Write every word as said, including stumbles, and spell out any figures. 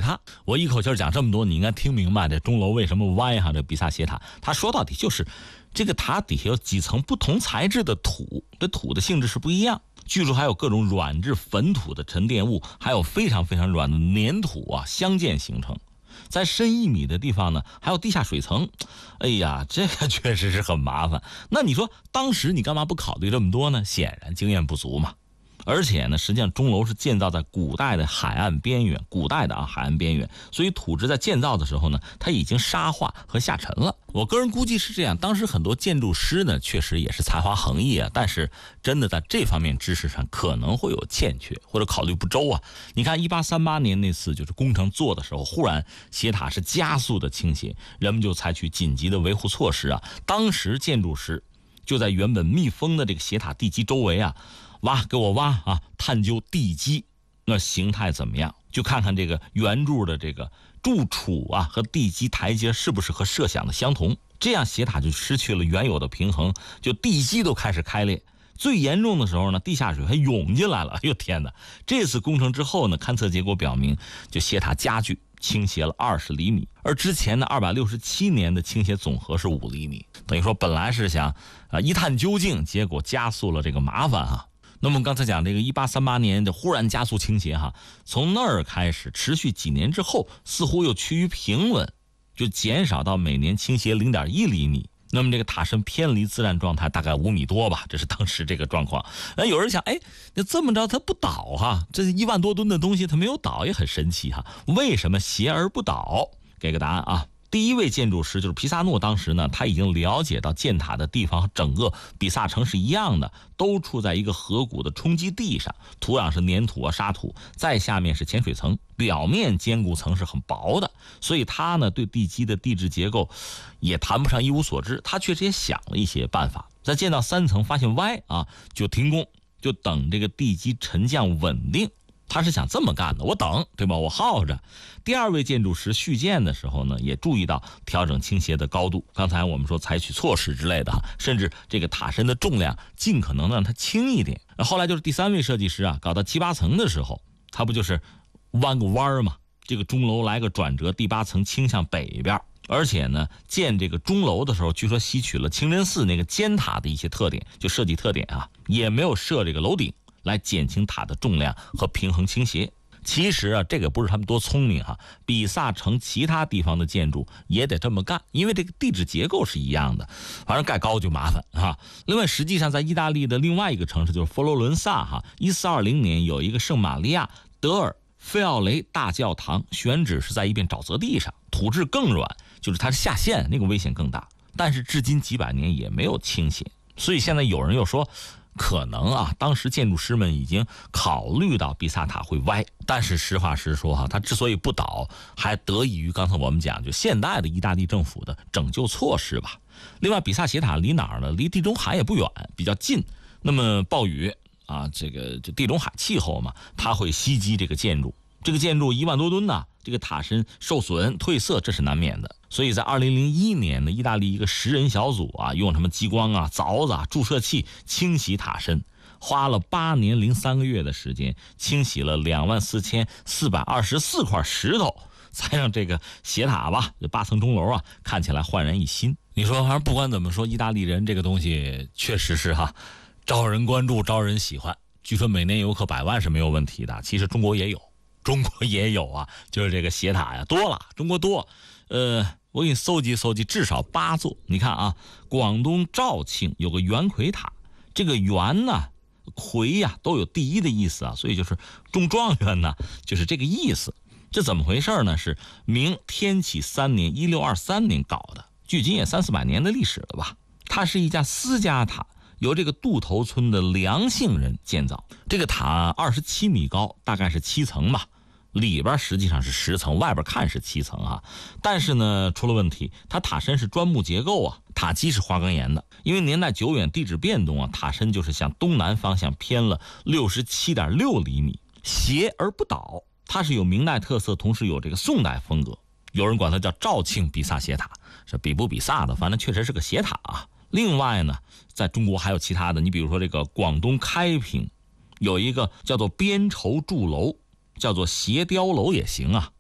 塔。我一口气讲这么多，你应该听明白这钟楼为什么歪哈。这比萨斜塔，它说到底就是这个塔底下有几层不同材质的土，这土的性质是不一样。据说还有各种软质粉土的沉淀物，还有非常非常软的粘土啊相间形成。在深一米的地方呢，还有地下水层。哎呀，这个确实是很麻烦。那你说当时你干嘛不考虑这么多呢？显然经验不足嘛。而且呢，实际上钟楼是建造在古代的海岸边缘，古代的啊海岸边缘，所以土质在建造的时候呢，它已经沙化和下沉了。我个人估计是这样，当时很多建筑师呢，确实也是才华横溢啊，但是真的在这方面知识上可能会有欠缺，或者考虑不周啊。你看一八三八年那次就是工程做的时候，忽然斜塔是加速的倾斜，人们就采取紧急的维护措施啊。当时建筑师就在原本密封的这个斜塔地基周围啊，挖给我挖啊，探究地基那形态怎么样，就看看这个圆柱的这个柱础啊和地基台阶是不是和设想的相同，这样斜塔就失去了原有的平衡，就地基都开始开裂。最严重的时候呢，地下水还涌进来了。哎呦天哪！这次工程之后呢，勘测结果表明，就斜塔加剧倾斜了二十厘米，而之前的二百六十七年的倾斜总和是五厘米，等于说本来是想啊一探究竟，结果加速了这个麻烦啊。那么刚才讲这个一八三八年的忽然加速倾斜哈，从那儿开始持续几年之后，似乎又趋于平稳，就减少到每年倾斜 零点一厘米。那么这个塔身偏离自然状态大概五米多吧，这是当时这个状况。那有人想，哎，那这么着它不倒哈，这一万多吨的东西它没有倒也很神奇哈，为什么斜而不倒？给个答案啊。第一位建筑师就是皮萨诺，当时呢他已经了解到建塔的地方和整个比萨城是一样的，都处在一个河谷的冲击地上，土壤是粘土啊沙土，再下面是浅水层，表面坚固层是很薄的，所以他呢对地基的地质结构也谈不上一无所知，他确实也想了一些办法，在建到三层发现歪啊就停工，就等这个地基沉降稳定。他是想这么干的，我等，对吧？我耗着。第二位建筑师续建的时候呢，也注意到调整倾斜的高度。刚才我们说采取措施之类的，甚至这个塔身的重量尽可能让它轻一点。后来就是第三位设计师啊，搞到七八层的时候，他不就是弯个弯嘛？这个钟楼来个转折，第八层倾向北边。而且呢，建这个钟楼的时候，据说吸取了清真寺那个尖塔的一些特点，就设计特点啊，也没有设这个楼顶，来减轻塔的重量和平衡倾斜。其实啊，这个不是他们多聪明哈，比萨城其他地方的建筑也得这么干，因为这个地质结构是一样的，反正盖高就麻烦啊。另外，实际上在意大利的另外一个城市就是佛罗伦萨哈，一四二零年有一个圣玛利亚德尔菲奥雷大教堂，选址是在一片沼泽地上，土质更软，就是它是下陷，那个危险更大，但是至今几百年也没有倾斜，所以现在有人又说，可能啊，当时建筑师们已经考虑到比萨塔会歪，但是实话实说哈，它之所以不倒，还得益于刚才我们讲就现代的意大利政府的拯救措施吧。另外，比萨斜塔离哪儿呢？离地中海也不远，比较近。那么暴雨啊，这个就地中海气候嘛，它会袭击这个建筑。这个建筑一万多吨呢，这个塔身受损褪色，这是难免的。所以在二零零一年呢，意大利一个十人小组啊，用什么激光啊、凿子啊、注射器清洗塔身，花了八年零三个月的时间，清洗了两万四千四百二十四块石头，才让这个斜塔吧，这八层钟楼啊，看起来焕然一新。你说，反正不管怎么说，意大利人这个东西确实是哈，招人关注，招人喜欢。据说每年游客百万是没有问题的。其实中国也有。中国也有啊，就是这个斜塔呀，多了，中国多，呃，我给你搜集搜集，至少八座。你看啊，广东肇庆有个元魁塔，这个元呢、魁呀都有第一的意思啊，所以就是中状元呢，就是这个意思。这怎么回事呢？是明天启三年，一六二三年搞的，距今也三四百年的历史了吧？它是一家私家塔。由这个渡头村的梁姓人建造，这个塔二十七米高，大概是七层吧，里边实际上是十层，外边看是七层啊。但是呢，出了问题，它塔身是砖木结构啊，塔基是花岗岩的。因为年代久远，地质变动啊，塔身就是向东南方向偏了六十七点六厘米，斜而不倒。它是有明代特色，同时有这个宋代风格。有人管它叫肇庆比萨斜塔，是比不比萨的，反正确实是个斜塔啊。另外呢，在中国还有其他的，你比如说这个广东开平有一个叫做边绸柱楼，叫做斜雕楼也行啊。